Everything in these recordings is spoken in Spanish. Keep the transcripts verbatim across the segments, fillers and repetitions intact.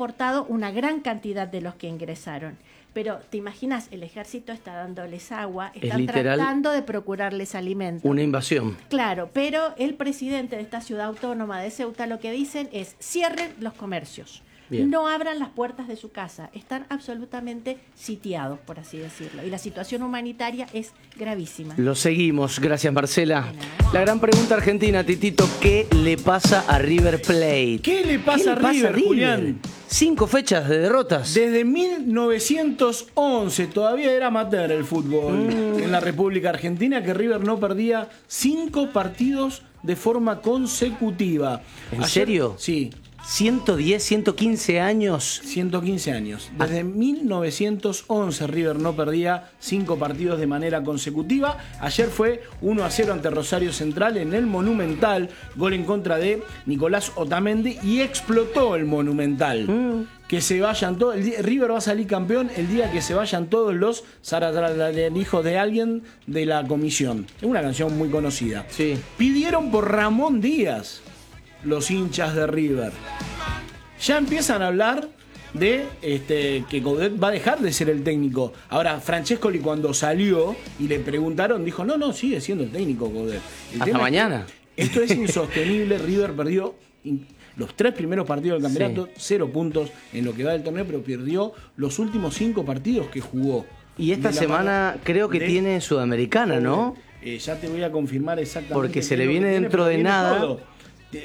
exportado una gran cantidad de los que ingresaron. Pero, ¿te imaginas? El ejército está dándoles agua, están tratando de procurarles alimento. Una invasión. Claro, pero el presidente de esta ciudad autónoma de Ceuta lo que dicen es: cierren los comercios. Bien. No abran las puertas de su casa. Están absolutamente sitiados, por así decirlo. Y la situación humanitaria es gravísima. Lo seguimos. Gracias, Marcela. La gran pregunta argentina, Titito, ¿qué le pasa a River Plate? ¿Qué le pasa, ¿Qué le a, River, pasa a River, Julián? Cinco fechas de derrotas. Desde mil novecientos once, todavía era amateur el fútbol mm. en la República Argentina, que River no perdía cinco partidos de forma consecutiva. ¿En Ayer, serio? Sí. ciento diez, ciento quince años. ciento quince años. Desde ah. mil novecientos once River no perdía cinco partidos de manera consecutiva. Ayer fue uno a cero ante Rosario Central en el Monumental. Gol en contra de Nicolás Otamendi y explotó el Monumental. Mm. Que se vayan todos. El día, River va a salir campeón el día que se vayan todos los hijos de alguien de la comisión. Es una canción muy conocida. Sí. Pidieron por Ramón Díaz los hinchas de River. Ya empiezan a hablar de este, que Coudet va a dejar de ser el técnico. Ahora, Francescoli cuando salió y le preguntaron, dijo, no, no, sigue siendo el técnico Coudet. El Hasta mañana. Es esto es insostenible. River perdió los tres primeros partidos del campeonato, sí. cero puntos en lo que va del torneo, pero perdió los últimos cinco partidos que jugó. Y esta semana creo que de, tiene Sudamericana, ¿no? Eh, ya te voy a confirmar exactamente. Porque se le viene dentro de nada. Todo.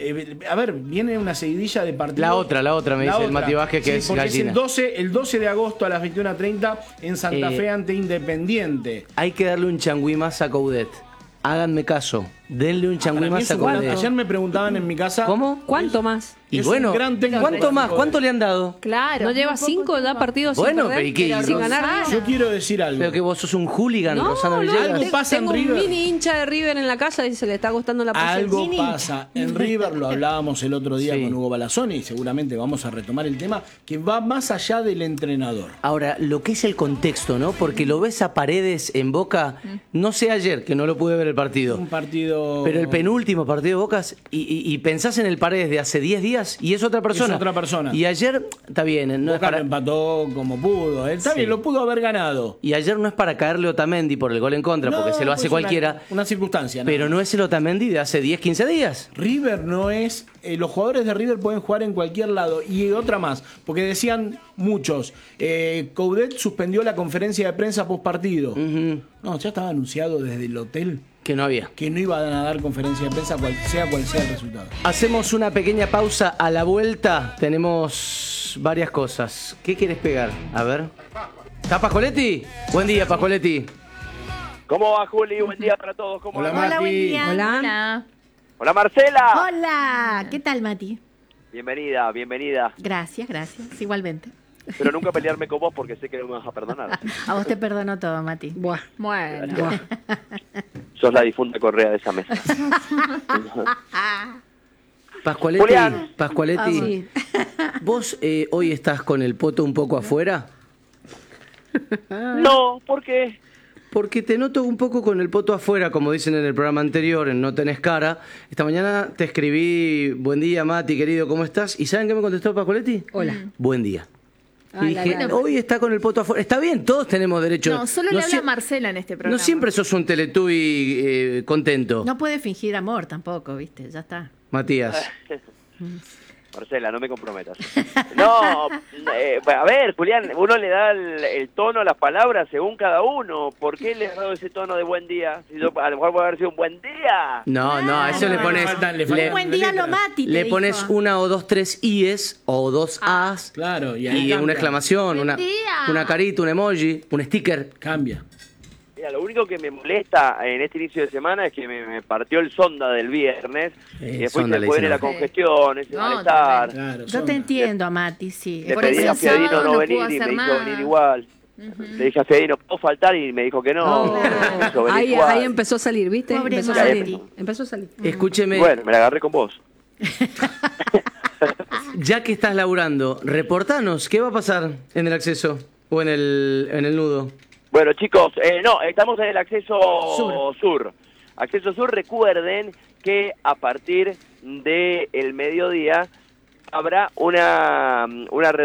A ver, viene una seguidilla de partidos. La otra, la otra, me la dice otra. El Mati Vázquez, que sí, es gallina. Es el, doce, el doce de agosto a las veintiuna treinta en Santa eh, Fe ante Independiente. Hay que darle un changüí más a Coudet. Háganme caso. Denle un changüí ah, más a Coudet. Ayer me preguntaban en mi casa. ¿Cómo? ¿Cuánto más? Y bueno, ¿cuánto más? ¿Cuánto le han dado? Claro. ¿No lleva cinco ya partidos bueno, sin perder? Pero, sin ganar. Yo quiero decir algo. Pero que vos sos un hooligan, no, Rosana no, Villegas. Algo pasa tengo en River. Un mini hincha de River en la casa y se le está gustando la posición. Algo pasa en River, lo hablábamos el otro día sí. con Hugo Balazón y seguramente vamos a retomar el tema, que va más allá del entrenador. Ahora, lo que es el contexto, ¿no? Porque lo ves a Paredes en Boca, no sé ayer, que no lo pude ver el partido. Un partido... Pero el penúltimo partido de Boca y, y, y pensás en el Paredes de hace diez días y es otra persona. Es otra persona. Y ayer, está bien. No Boca es para... lo empató como pudo. ¿eh? Está sí. bien, lo pudo haber ganado. Y ayer no es para caerle a Otamendi por el gol en contra, no, porque se lo hace pues cualquiera. Una, una circunstancia. ¿no? Pero no es el Otamendi de hace diez, quince días. River no es... Eh, los jugadores de River pueden jugar en cualquier lado. Y otra más, porque decían muchos, eh, Coudet suspendió la conferencia de prensa post partido. Uh-huh. No, ya estaba anunciado desde el hotel. Que no había. Que no iban a dar conferencia de prensa, cual, sea cual sea el resultado. Hacemos una pequeña pausa. A la vuelta tenemos varias cosas. ¿Qué quieres pegar? A ver. ¿Está Pascoletti? Buen día, Pascoletti. ¿Cómo va, Juli? Buen día para todos. ¿Cómo Hola, va? Mati. Hola, buen día. Hola. Hola. Hola, Marcela. Hola. ¿Qué tal, Mati? Bienvenida, bienvenida. Gracias, gracias. Igualmente. Pero nunca pelearme con vos porque sé que no me vas a perdonar. A vos te perdono todo, Mati. Buah. Bueno. Buah. Sos la difunta Correa de esa mesa. Pascualetti, Julián. Pascualetti, Ah, sí. ¿vos eh, hoy estás con el poto un poco afuera? No, ¿por qué? Porque te noto un poco con el poto afuera, como dicen en el programa anterior, en No Tenés Cara. Esta mañana te escribí, buen día, Mati, querido, ¿cómo estás? ¿Y saben qué me contestó Pascualetti? Hola. Buen día. Ah, y dije, la, la, hoy está con el poto afuera. Está bien, todos tenemos derecho. No, solo no le habla si... Marcela en este programa. No siempre sos un Teletubby eh, contento. No puede fingir amor tampoco, ¿viste? Ya está. Matías. Marcela, no me comprometas. No, eh, a ver, Julián, uno le da el, el tono a las palabras según cada uno. ¿Por qué le has dado ese tono de buen día? Si yo, a lo mejor puede haber sido un buen día. No, no, a eso no, le no, pones... le faltan, le le, faltan un buen día lo Mati, te Le dijo. pones una o dos, tres ies o dos Ah, as. Claro, y Y, ahí cambia. una exclamación, una, día. una carita, un emoji, un sticker. Cambia. Mira, lo único que me molesta en este inicio de semana es que me, me partió el sonda del viernes Eh, y después sonda se le puede dicen la ahora. congestión, ese No, malestar. Claro, Yo sonda. te entiendo, a Mati, sí. Le Por pedí eso a el Fiadino sábado no no venir pudo y me hacer hizo nada. venir igual. Ujú. Le dije a Fiadino, ¿puedo faltar? Y me dijo que no. Oh. Me hizo venir Ahí, igual. ahí empezó a salir, ¿viste? Pobre Empezó a Mati. salir. Empezó a salir. Escúcheme, Bueno, me la agarré con vos. ya que estás laburando, reportanos, ¿qué va a pasar en el acceso o en el, en el nudo? Bueno, chicos, eh, no, estamos en el acceso Sur. sur. Acceso sur, recuerden que a partir del mediodía habrá una, una